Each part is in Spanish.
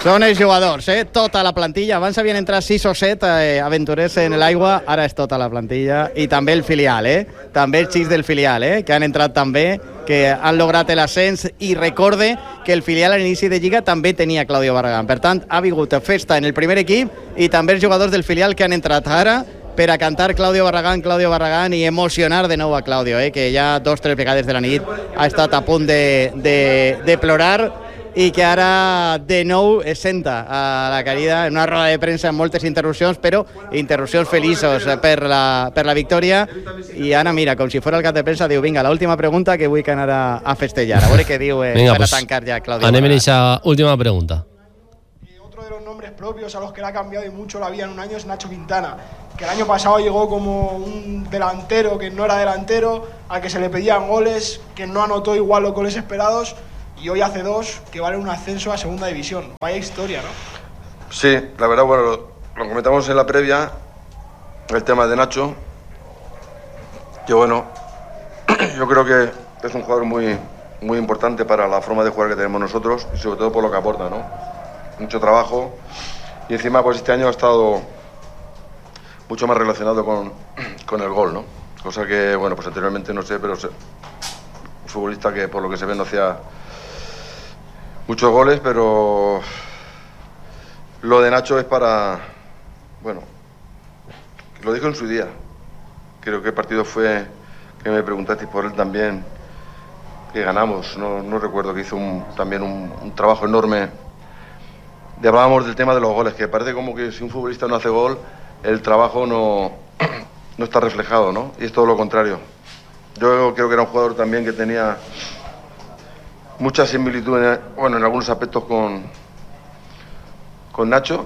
Són els jugadors, tota la plantilla. Abans havien entrat 6 o 7 aventurers en l'aigua, ara és tota la plantilla. I també el filial, també els xics del filial, que han entrat també, que han lograt l'ascens. I recorde que el filial a l'inici de Lliga també tenia Claudio Barragán. Per tant, ha vingut festa en el primer equip i també els jugadors del filial que han entrat ara per a cantar Claudio Barragán i emocionar de nou a Claudio, que ja 2 o 3 vegades de la nit ha estat a punt de plorar i que ara de nou es senta a la Carida en una roda de premsa amb moltes interrupcions, però interrupcions feliços per la victòria. I Anna, mira, com si fos el cap de premsa, diu, vinga, l'última pregunta que vull que anar a festejar. A veure què diu venga, per pues, a tancar ja Claudio anem Barragán. en esa última pregunta. Otro de los nombres propios a los que le ha cambiado y mucho la vida en un año es Nacho Quintana, que el año pasado llegó como un delantero que no era delantero, al que se le pedían goles, que no anotó igual los goles esperados, y hoy hace 2 que valen un ascenso a segunda división. Vaya historia, ¿no? Sí, la verdad, bueno, lo comentamos en la previa, el tema de Nacho, que bueno, yo creo que es un jugador muy importante para la forma de jugar que tenemos nosotros y sobre todo por lo que aporta, ¿no? Mucho trabajo y encima pues este año ha estado mucho más relacionado con el gol, ¿no? Cosa que, bueno, pues anteriormente no sé, pero un futbolista que por lo que se ve no hacía muchos goles, pero lo de Nacho es para, bueno, lo dijo en su día, creo que el partido fue, que me preguntasteis por él también, que ganamos, no recuerdo, que hizo también un trabajo enorme. Hablábamos del tema de los goles, que parece como que si un futbolista no hace gol, el trabajo no está reflejado, ¿no? Y es todo lo contrario. Yo creo que era un jugador también que tenía muchas similitudes, bueno, en algunos aspectos con Nacho.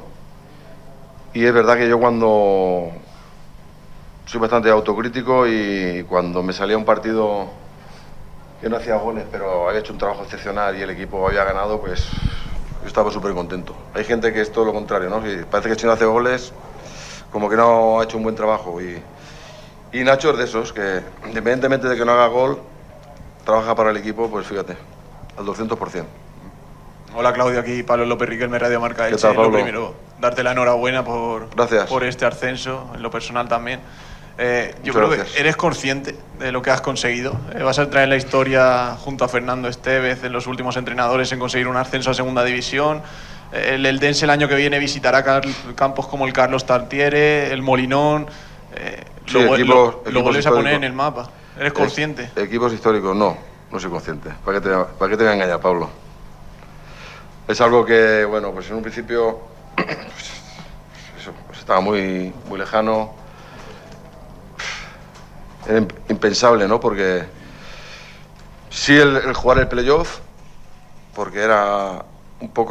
Y es verdad que yo cuando soy bastante autocrítico y cuando me salía un partido que no hacía goles, pero había hecho un trabajo excepcional y el equipo había ganado, pues yo estaba súper contento. Hay gente que es todo lo contrario, ¿no? Que parece que si no hace goles, como que no ha hecho un buen trabajo. Y Nacho es de esos, que independientemente de que no haga gol, trabaja para el equipo, pues fíjate, al 200%. Hola Claudio, aquí Pablo López Riquelme, Radio Marca Elche. ¿Qué tal, Pablo? Lo primero, darte la enhorabuena por este ascenso, en lo personal también. Yo creo que eres consciente de lo que has conseguido. Vas a entrar en la historia junto a Fernando Estevez, en los últimos entrenadores en conseguir un ascenso a segunda división. El Eldense el año que viene visitará campos como el Carlos Tartiere, el Molinón. Sí, lo vuelves a poner en el mapa. ¿Eres consciente? Equipos históricos, no soy consciente. ¿Para qué te voy a engañar, Pablo? Es algo que, bueno, pues en un principio pues estaba muy lejano. Era impensable, ¿no? Porque sí el jugar el playoff, porque era un poco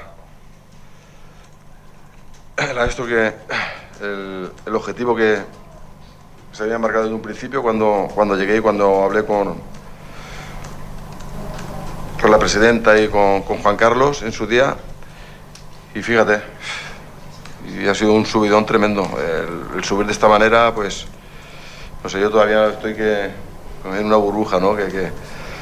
el objetivo que se había marcado desde un principio cuando llegué y cuando hablé con la presidenta y con Juan Carlos en su día. Y fíjate, y ha sido un subidón tremendo. El subir de esta manera, pues no sé, yo todavía estoy en una burbuja, ¿no? Que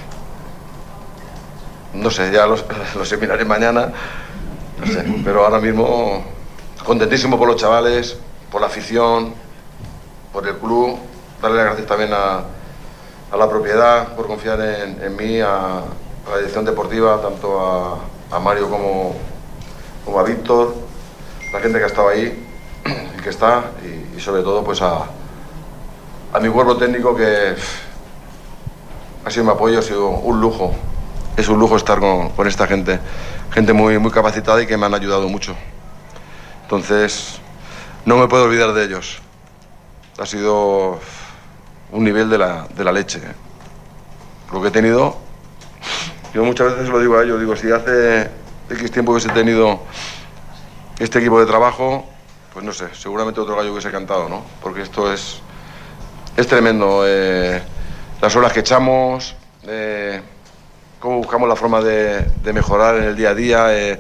no sé, ya los seminaré mañana, no sé, pero ahora mismo contentísimo por los chavales, por la afición, por el club, darle las gracias también a la propiedad por confiar en mí, a la dirección deportiva, tanto a Mario como a Víctor, la gente que ha estado ahí y que está, y sobre todo pues a mi cuerpo técnico, que ha sido mi apoyo, ha sido un lujo. Es un lujo estar con esta gente muy capacitada y que me han ayudado mucho. Entonces, no me puedo olvidar de ellos. Ha sido un nivel de la leche. Lo que he tenido, yo muchas veces lo digo a ellos, digo, si hace X tiempo hubiese tenido este equipo de trabajo, pues no sé, seguramente otro gallo hubiese cantado, ¿no? Porque esto es tremendo. Las horas que echamos, cómo buscamos la forma de mejorar en el día a día,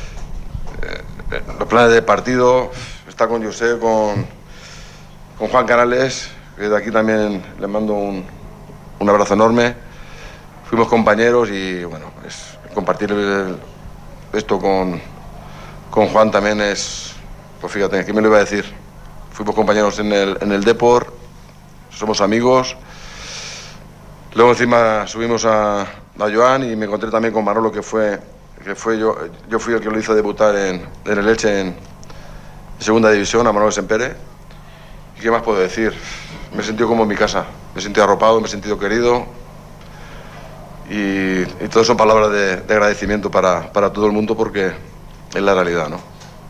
los planes de partido. Está con José, con Juan Canales, que de aquí también les mando un abrazo enorme. Fuimos compañeros y bueno, pues compartir esto con Con Juan también es, pues fíjate, ¿qué me lo iba a decir? Fuimos compañeros en el Depor, somos amigos. Luego encima subimos a Joan y me encontré también con Manolo, que fue yo fui el que lo hizo debutar en el Elche en segunda división, a Manolo Sempere. ¿Y qué más puedo decir? Me he sentido como en mi casa, me he sentido arropado, me he sentido querido y todo son palabras de agradecimiento para todo el mundo, porque es la realidad, ¿no?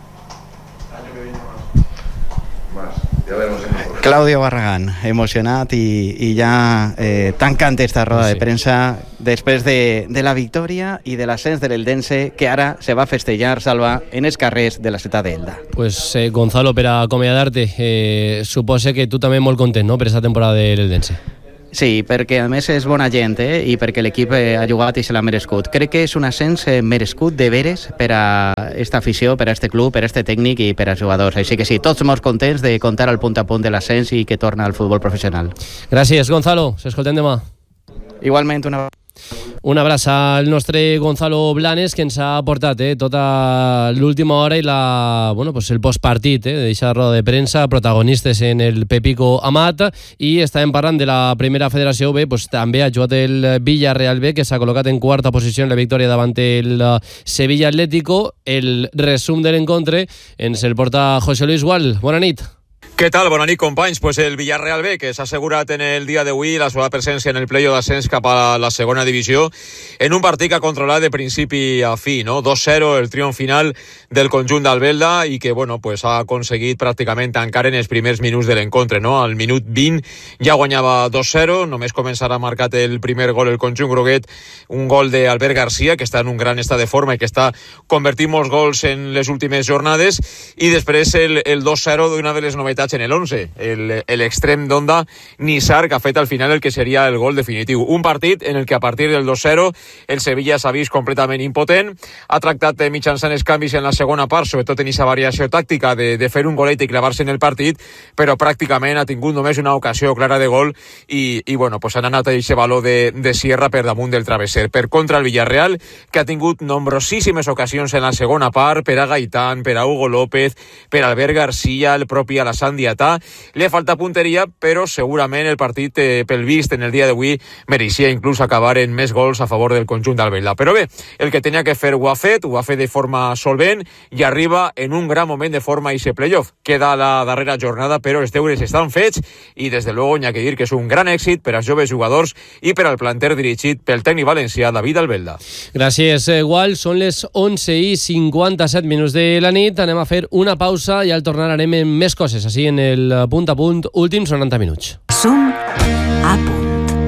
Claudio Barragán, emocionat i ja tancant esta roda de premsa després de la victòria i de l'ascens de l'Eldense, que ara se va festejar, Salva, en els carrers de la ciutat d'Elda. Pues Gonzalo, per acomiadar-te, suposa que tu també molt content, no?, per aquesta temporada de l'Eldense. Sí, perquè a més és bona gent i perquè l'equip ha jugat i se l'ha merescut. Crec que és un ascens merescut de veres per a esta afició, per a este club, per a este tècnic i per als jugadors. Així que sí, tots molt contents de comptar al punt a punt de l'ascens i que torna al futbol professional. Gràcies, Gonzalo. S'escoltem demà. Igualment, un abraç al nostre Gonzalo Blanes, que ens ha portat tota l'última hora i el postpartit d'aquesta roda de premsa, protagonistes en el Pepico Amat, i estàvem parlant de la primera federació B. També ha jugat el Villarreal B, que s'ha col·locat en quarta posició en la victòria davant el Sevilla Atlético. El resum de l'encontre ens el porta José Luis Gual. Bona nit. ¿Qué tal? Bona nit, companys. Pues el Villarreal B, que s'ha assegurat en el dia d'avui la seva presència en el playoff d'ascens cap a la segona divisió, en un partit que ha controlat de principi a fi, no? 2-0, el triomf final del conjunt d'Albelda, i que, ha aconseguit pràcticament tancar en els primers minuts de l'encontre, no? Al minut 20 ja guanyava 2-0, només començarà a marcar el primer gol el conjunt groguet, un gol d'Albert García, que està en un gran estat de forma i que està convertint molts gols en les últimes jornades, i després el 2-0 d'una de les novetats en el 11, l'extrem d'Onda Nizar, que ha fet al final el que seria el gol definitiu. Un partit en el que a partir del 2-0 el Sevilla s'ha vist completament impotent, ha tractat mitjançant els canvis en la segona part, sobretot en aquesta variació tàctica de fer un golet i clavar-se en el partit, però pràcticament ha tingut només una ocasió clara de gol i han anat a aquest valor de Sierra per damunt del travesser. Per contra el Villarreal, que ha tingut nombrosíssimes ocasions en la segona part, per a Gaitán, per a Hugo López, per a Albert García, el propi Alassane Diatà. Li falta punteria, però segurament el partit, pel vist en el dia d'avui, mereixia inclús acabar en més gols a favor del conjunt d'Albelda. Però bé, el que tenia que fer ho ha fet de forma solvent i arriba en un gran moment de forma a aquest playoff. Queda la darrera jornada, però els deures estan fets i des de luego n'hi ha que dir que és un gran èxit per als joves jugadors i per al planter dirigit pel tècnic valencià David Albelda. Gràcies, Gual. Són les 11:57 de la nit. Anem a fer una pausa i al tornar anem en més coses, així en el punt a punt, últims 90 minuts. Som a punt.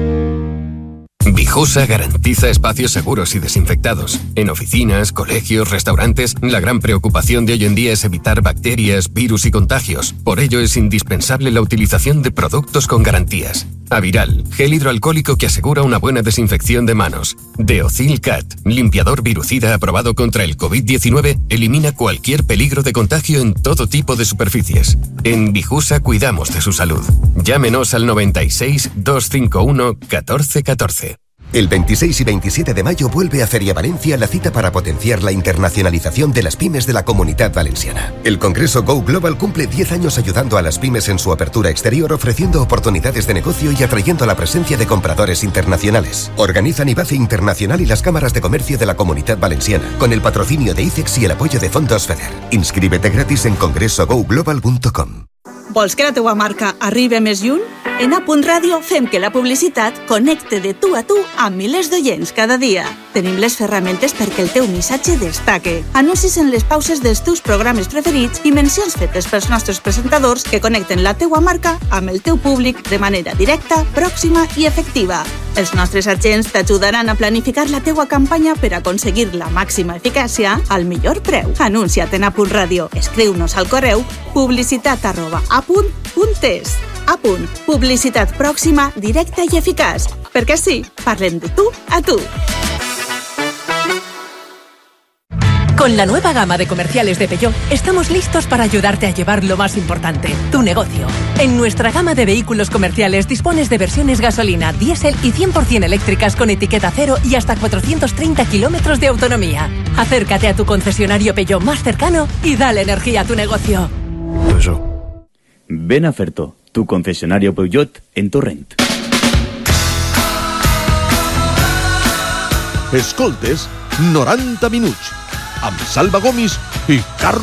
Vijosa garantiza espacios seguros y desinfectados. En oficinas, colegios, restaurantes, la gran preocupación de hoy en día es evitar bacterias, virus y contagios. Por ello es indispensable la utilización de productos con garantías. Aviral, gel hidroalcohólico que asegura una buena desinfección de manos. Deocil Cat, limpiador virucida aprobado contra el COVID-19, elimina cualquier peligro de contagio en todo tipo de superficies. En Vijusa cuidamos de su salud. Llámenos al 96 251 1414. El 26 y 27 de mayo vuelve a Feria Valencia la cita para potenciar la internacionalización de las pymes de la Comunidad Valenciana. El Congreso Go Global cumple 10 años ayudando a las pymes en su apertura exterior, ofreciendo oportunidades de negocio y atrayendo la presencia de compradores internacionales. Organizan IBACE Internacional y las cámaras de comercio de la Comunidad Valenciana, con el patrocinio de ICEX y el apoyo de Fondos FEDER. Inscríbete gratis en congresogoglobal.com. Vols que la teua marca arribi més lluny? En A.Radio fem que la publicitat connecte de tu a tu amb milers d'oients cada dia. Tenim les ferramentes perquè el teu missatge destaque. Anuncis en les pauses dels teus programes preferits i mencions fetes pels nostres presentadors que connecten la teua marca amb el teu públic de manera directa, pròxima i efectiva. Els nostres agents t'ajudaran a planificar la teua campanya per aconseguir la màxima eficàcia al millor preu. Anuncia't en A.Radio. Escriu-nos al correu publicitat@a.es. Publicitat pròxima, directa i eficaç. Perquè sí, parlem de tu a tu. Con la nueva gama de comerciales de Peugeot, estamos listos para ayudarte a llevar lo más importante, tu negocio. En nuestra gama de vehículos comerciales dispones de versiones gasolina, diésel y 100% eléctricas con etiqueta cero y hasta 430 kilómetros de autonomía. Acércate a tu concesionario Peugeot más cercano y dale energía a tu negocio. Peugeot. Ven a Ferto, tu concesionario Peugeot en Torrent. Escoltes 90 minuts amb Salva Gomis i Carlos